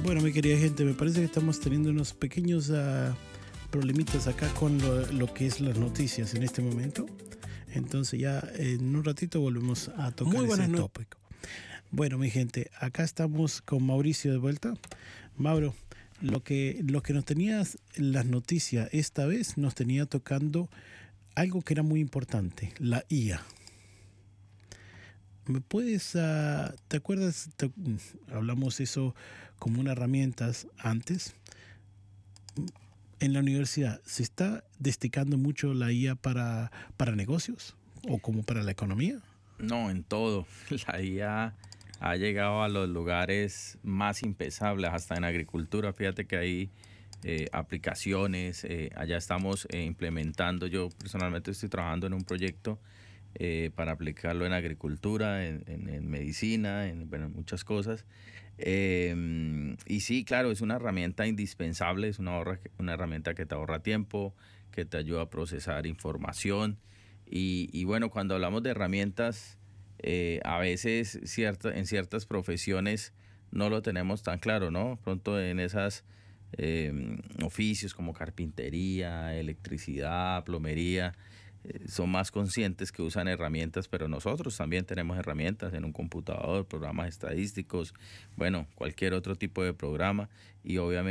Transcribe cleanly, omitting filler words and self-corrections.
Bueno, mi querida gente, me parece que estamos teniendo unos pequeños problemitas acá con lo que es las noticias en este momento. Entonces ya en un ratito volvemos a tocar Muy buenas ese noches. tópico. Bueno, mi gente, acá estamos con Mauricio de vuelta. Mauro, lo que nos tenías las noticias esta vez nos tenía tocando algo que era muy importante, la IA. ¿Me puedes, te acuerdas, hablamos eso como una herramienta antes? En la universidad, ¿se está desticando mucho la IA para negocios o como para la economía? No, en todo. La IA ha llegado a los lugares más impensables, hasta en agricultura. Fíjate que hay aplicaciones, allá estamos implementando. Yo personalmente estoy trabajando en un proyecto para aplicarlo en agricultura, en medicina, bueno, en muchas cosas. Y sí, claro, es una herramienta indispensable, es una herramienta que te ahorra tiempo, que te ayuda a procesar información. Y bueno, cuando hablamos de herramientas, a veces en ciertas profesiones no lo tenemos tan claro, ¿no? Pronto en esas oficios como carpintería, electricidad, plomería, son más conscientes que usan herramientas, pero nosotros también tenemos herramientas en un computador, programas estadísticos, bueno, cualquier otro tipo de programa, y obviamente